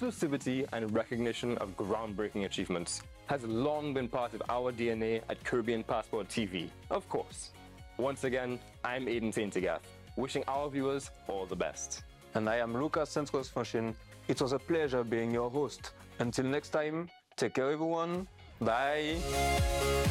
inclusivity and recognition of groundbreaking achievements has long been part of our DNA at Caribbean Passport TV, of course. Once again, I'm Aidan Saint-Agath, wishing our viewers all the best. And I am Lucas Santos-Fanchin. It was a pleasure being your host. Until next time, take care everyone. Bye.